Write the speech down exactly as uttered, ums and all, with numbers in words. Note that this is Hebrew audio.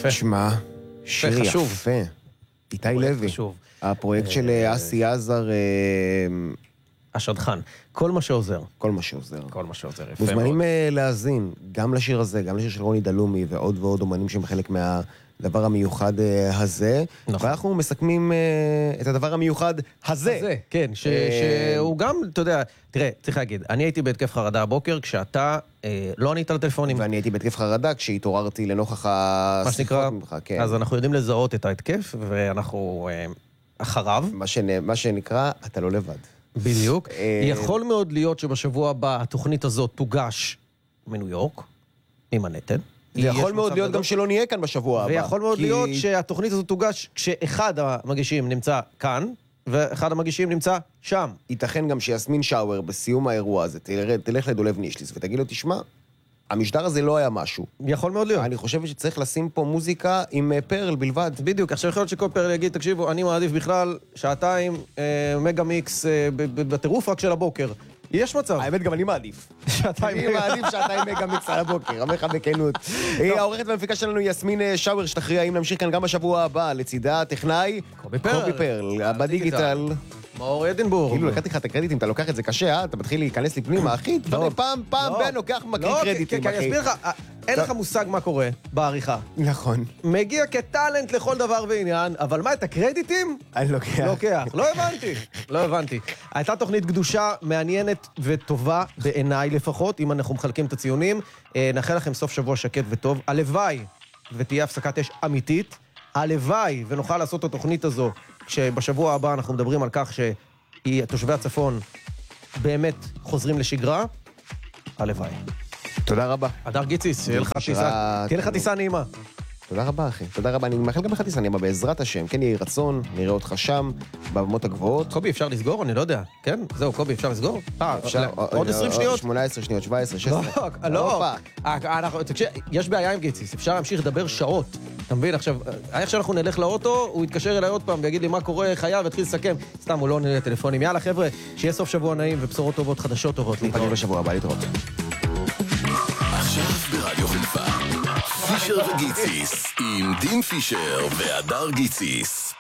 יפה. תשמע, שיר חשוב. יפה. איתי לוי. חשוב. הפרויקט של אסי עזר, השדכן. כל מה שעוזר. כל מה שעוזר. כל מה שעוזר. יפה מאוד. מוזמנים אה, להאזין, גם לשיר הזה, גם לשיר של רוני דלומי, ועוד ועוד אומנים שהם חלק מהדבר המיוחד אה, הזה. נכון. ואנחנו מסכמים אה, את הדבר המיוחד הזה. זה, כן, ש- אה, שהוא גם, אתה יודע, תראה, צריך להגיד, אני הייתי בהתקף חרדה הבוקר, כשאתה אה, לא ענית לטלפונים, ואני הייתי בהתקף חרדה כשהתעוררתי לנוכח השיחות שנקרא, ממך, כן. אז אנחנו יודעים לזהות את ההתקף, ואנחנו אה, אחריו. מה, שנ... מה שנקרא, אתה לא לבד. בדיוק. אה, יכול מאוד להיות שבשבוע הבא התוכנית הזאת תוגש מניו יורק, עם הנטל. ויכול מאוד להיות גם שלא נהיה כאן בשבוע הבא. ויכול מאוד כי- להיות שהתוכנית הזאת תוגש כשאחד המגישים נמצא כאן, ואחד המגישים נמצא שם. ייתכן גם שיסמין שאואר בסיום האירוע הזה, תלך, תלך לדולב נישליס ותגיד לו, תשמע, המשדר הזה לא היה משהו. יכול מאוד להיות. אני חושב שצריך לשים פה מוזיקה עם אה, פרל בלבד. בדיוק, עכשיו יכול להיות שכל פרל יגיד, תקשיבו, אני מעדיף בכלל שעתיים אה, מגה מיקס אה, ב- ב- בטירוף רק של הבוקר. יש מצב. האמת, גם אני מעדיף. שעתיים אני מעדיף שעתיים מגה מיקס על הבוקר, אמר לך בכנות. אה, העורכת והמפיקה שלנו יסמין אה, שאואר, שתכריע אם נמשיך כאן גם בשבוע הבא, לצידה הטכנאי קובי פרל. קובי פרל, בדיגיטל. מאור אדינבורג. כאילו לקחתי לך את הקרדיטים, אתה לוקח את זה קשה, אה? אתה מתחיל להיכנס לי פנימה, אחי, דברים פעם, פעם לא. בן לוקח מקריא לא, קרדיטים, כן, כן, אני אחי. אסביר לך, אין לך מושג מה קורה בעריכה. נכון. מגיע כטלנט לכל דבר ועניין, אבל מה, את הקרדיטים? אני לוקח. לוקח. לא הבנתי, לא הבנתי. הייתה תוכנית קדושה, מעניינת וטובה, בעיניי לפחות, אם אנחנו מחלקים את הציונים. אה, נאחל לכם סוף שבוע שקט וטוב. הלוואי, ותהיה הפסקת אש אמיתית, הלוואי ונוכל לעשות את התוכנית הזו, כשבשבוע הבא אנחנו מדברים על כך שתושבי הצפון באמת חוזרים לשגרה, הלוואי. תודה רבה. הדר גיציס, שיהיה לך שירה, טיסה, תהיה לך תודה. טיסה נעימה. תודה רבה, אחי. תודה רבה. אני מאחל גם לך טיסה נעימה, בעזרת השם. כן, יהי רצון, נראה אותך שם, בבמות הגבוהות. קובי, אפשר לסגור? אני לא יודע. כן? זהו, קובי, אפשר לסגור? אה, אפשר, עוד אה, עשרים אה, שניות? שמונה עשרה שניות, שבע עשרה, שש לא, עשרה. לא. הופה. אה, אנחנו- תקשיב, יש בעיה עם גיציס, אפשר להמשיך לדבר שעות. אתה מבין? עכשיו, איך שאנחנו נלך לאוטו, הוא יתקשר אליי עוד פעם ויגיד לי מה קורה, חייב, יתחיל לסכם. סתם, הוא לא עונה לטלפונים. יאללה, חבר'ה, שיהיה סוף שבוע נעים ובשורות טובות, חדשות טובות. נתראה בשבוע הבא, להתראות. עכשיו ברדיו חיפה, פישר וגיציס, עם דין פישר והדר גיציס.